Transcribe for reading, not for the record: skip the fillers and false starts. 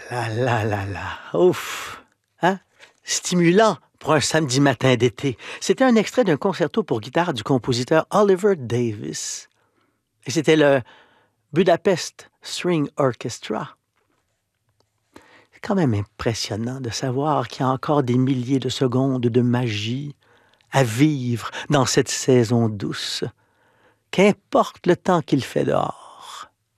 là là là là. Ouf! Hein? Stimulant pour un samedi matin d'été. C'était un extrait d'un concerto pour guitare du compositeur Oliver Davis. Et c'était le Budapest String Orchestra. C'est quand même impressionnant de savoir qu'il y a encore des milliers de secondes de magie à vivre dans cette saison douce. Qu'importe le temps qu'il fait dehors.